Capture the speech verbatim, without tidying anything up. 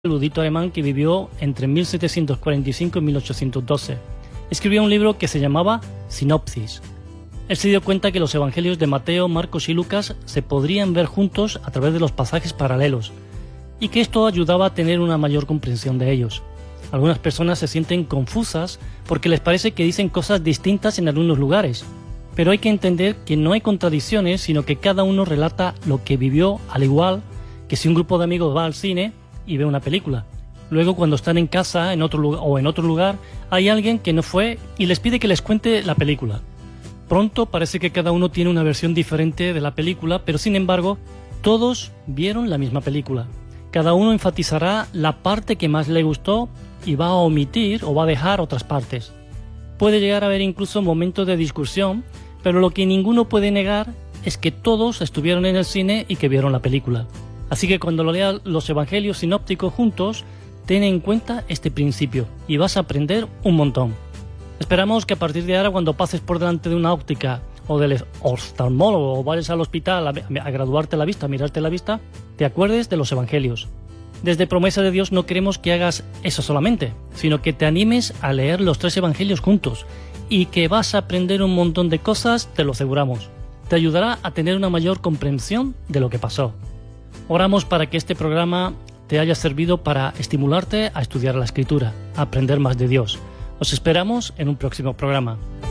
erudito alemán que vivió entre mil setecientos cuarenta y cinco y mil ochocientos doce. Escribió un libro que se llamaba Sinopsis. Él se dio cuenta que los evangelios de Mateo, Marcos y Lucas se podrían ver juntos a través de los pasajes paralelos, y que esto ayudaba a tener una mayor comprensión de ellos. Algunas personas se sienten confusas porque les parece que dicen cosas distintas en algunos lugares, pero hay que entender que no hay contradicciones, sino que cada uno relata lo que vivió, al igual que si un grupo de amigos va al cine y ve una película. Luego, cuando están en casa en otro lugar, o en otro lugar, hay alguien que no fue y les pide que les cuente la película. Pronto parece que cada uno tiene una versión diferente de la película, pero sin embargo, todos vieron la misma película. Cada uno enfatizará la parte que más le gustó y va a omitir o va a dejar otras partes. Puede llegar a haber incluso momentos de discusión, pero lo que ninguno puede negar es que todos estuvieron en el cine y que vieron la película. Así que cuando lo leas los evangelios sinópticos juntos, ten en cuenta este principio y vas a aprender un montón. Esperamos que a partir de ahora, cuando pases por delante de una óptica o del oftalmólogo o vayas al hospital a, a graduarte la vista, a mirarte la vista, te acuerdes de los evangelios. Desde Promesa de Dios no queremos que hagas eso solamente, sino que te animes a leer los tres evangelios juntos y que vas a aprender un montón de cosas, te lo aseguramos. Te ayudará a tener una mayor comprensión de lo que pasó. Oramos para que este programa te haya servido para estimularte a estudiar la Escritura, a aprender más de Dios. Os esperamos en un próximo programa.